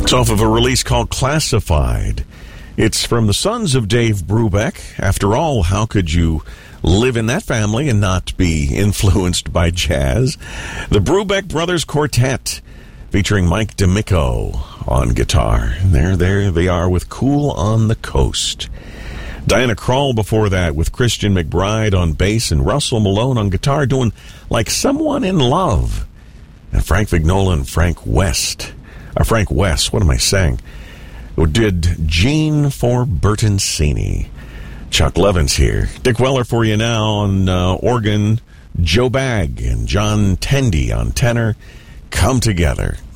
It's off of a release called Classified. It's from the sons of Dave Brubeck. After all, how could you live in that family and not be influenced by jazz? The Brubeck Brothers Quartet, featuring Mike D'Amico on guitar. There they are with Cool on the Coast. Diana Krall before that with Christian McBride on bass and Russell Malone on guitar doing Like Someone in Love. And Frank Vignola and Frank West, what am I saying? Did Gene for Bertoncini. Chuck Levin's here. Dick Weller for you now on organ. Joe Bagg and John Tendy on tenor. Come Together.